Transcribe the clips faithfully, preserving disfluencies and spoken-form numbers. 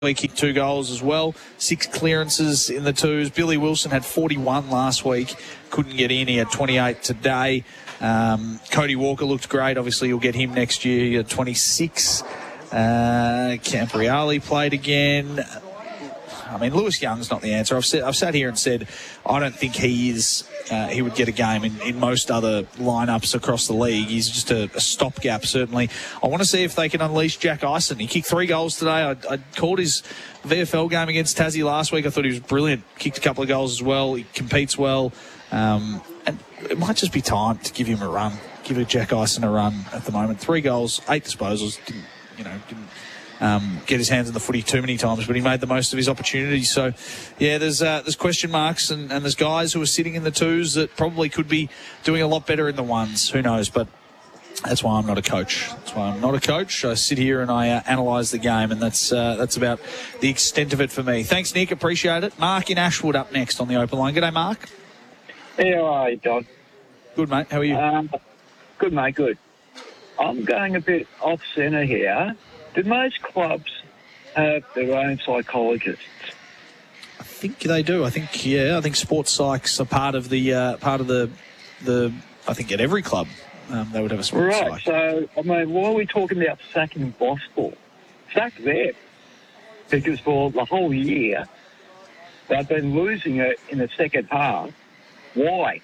He kicked two goals as well, six clearances in the twos. Billy Wilson had forty-one last week, couldn't get in. He had twenty-eight today. Um, Cody Walker looked great. Obviously, you'll get him next year. He had twenty-six. Uh, Campriali played again. I mean, Lewis Young's not the answer. I've, said, I've sat here and said I don't think he is. Uh, he would get a game in, in most other lineups across the league. He's just a, a stopgap, certainly. I want to see if they can unleash Jack Eisen. He kicked three goals today. I, I called his V F L game against Tassie last week. I thought he was brilliant. Kicked a couple of goals as well. He competes well. Um, and it might just be time to give him a run. Give a Jack Eisen a run at the moment. Three goals, eight disposals. Didn't, you know, didn't Um, get his hands in the footy too many times, but he made the most of his opportunities. So, yeah, there's uh, there's question marks, and, and there's guys who are sitting in the twos that probably could be doing a lot better in the ones. Who knows? But that's why I'm not a coach. That's why I'm not a coach. I sit here and I uh, analyse the game, and that's uh, that's about the extent of it for me. Thanks, Nick. Appreciate it. Mark in Ashwood up next on the open line. G'day, Mark. Hey, how are you, Don? Good, mate. How are you? Um, good, mate. Good. I'm going a bit off centre here. Do most clubs have their own psychologists? I think they do. I think yeah. I think sports psychs are part of the uh, part of the the. I think at every club um, they would have a sports right, psych. So I mean, why are we talking about sacking Boss for? Sack them, because for the whole year they've been losing it in the second half. Why?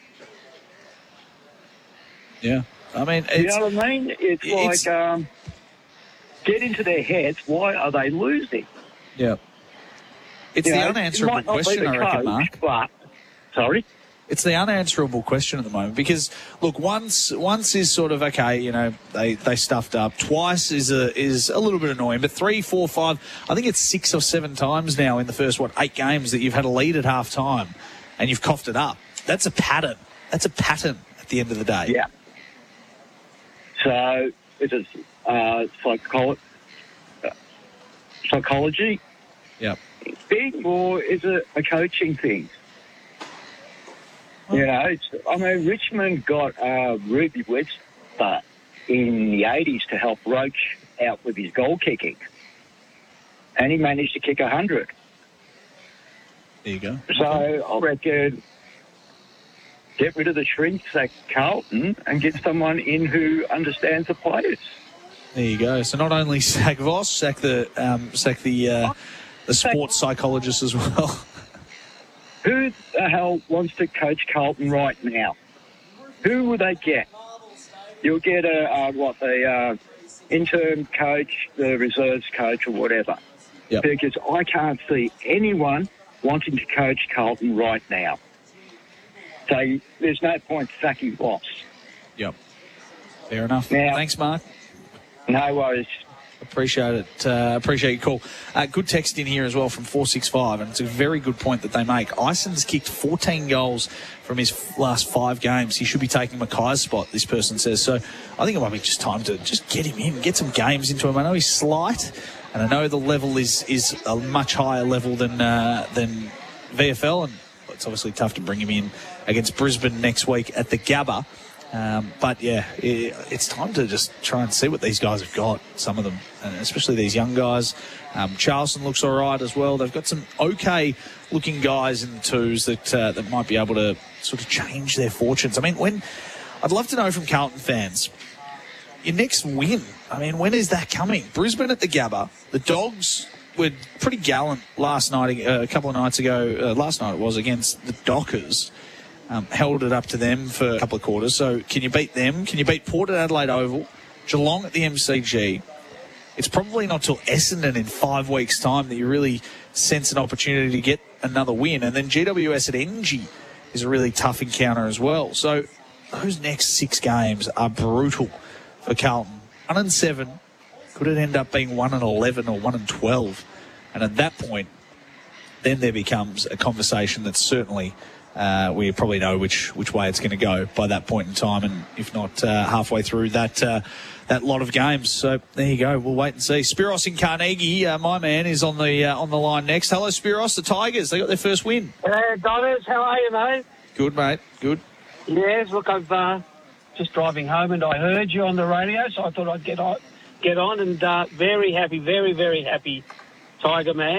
Yeah, I mean, it's, you know what I mean? It's, it's like. Um, Get into their heads, why are they losing? Yeah. It's you the know, unanswerable question, the I reckon, coach, Mark. But, sorry? It's the unanswerable question at the moment because, look, once once is sort of, okay, you know, they, they stuffed up. Twice is a, is a little bit annoying, but three, four, five, I think it's six or seven times now in the first, what, eight games that you've had a lead at half time and you've coughed it up. That's a pattern. That's a pattern at the end of the day. Yeah. So, it's a... Uh, psycholo- uh, psychology. Yeah. Big, or is it a coaching thing? You know, it's, I mean, Richmond got uh, Ruby Webster in the eighties to help Roach out with his goal kicking, and he managed to kick a hundred. There you go. So I reckon get rid of the shrinks at Carlton and get someone in who understands the players. There you go. So not only sack Voss, sack the um, sack the uh, the sports psychologist as well. Who the hell wants to coach Carlton right now? Who will they get? You'll get a uh, what the uh, interim coach, the reserves coach, or whatever. Yep. Because I can't see anyone wanting to coach Carlton right now. So there's no point sacking Voss. Yep. Fair enough. Now, thanks, Mark. No worries. Appreciate it. Uh, appreciate your call. Uh, good text in here as well from four six five, and it's a very good point that they make. Eisen's kicked fourteen goals from his last five games. He should be taking Mackay's spot, this person says. So I think it might be just time to just get him in, get some games into him. I know he's slight, and I know the level is is a much higher level than uh, than V F L, and it's obviously tough to bring him in against Brisbane next week at the Gabba. Um, but, yeah, it, it's time to just try and see what these guys have got, some of them, and especially these young guys. Um, Charleston looks all right as well. They've got some okay-looking guys in the twos that uh, that might be able to sort of change their fortunes. I mean, when I'd love to know from Carlton fans, your next win, I mean, when is that coming? Brisbane at the Gabba. The Dogs were pretty gallant last night, uh, a couple of nights ago. Uh, last night it was against the Dockers. Um, held it up to them for a couple of quarters. So can you beat them? Can you beat Port at Adelaide Oval? Geelong at the M C G? It's probably not till Essendon in five weeks' time that you really sense an opportunity to get another win. And then G W S at N G is a really tough encounter as well. So those next six games are brutal for Carlton. one and seven. Could it end up being one and eleven or one and twelve? And at that point, then there becomes a conversation that's certainly... Uh, we probably know which, which way it's going to go by that point in time, and if not uh, halfway through that uh, that lot of games. So there you go. We'll wait and see. Spiros in Carnegie, uh, my man, is on the uh, on the line next. Hello, Spiros. The Tigers, they got their first win. Hey, Donners, how are you, mate? Good, mate. Good. Yes, look, I've uh, just driving home and I heard you on the radio, so I thought I'd get on, get on and uh, very happy, very, very happy Tiger Man.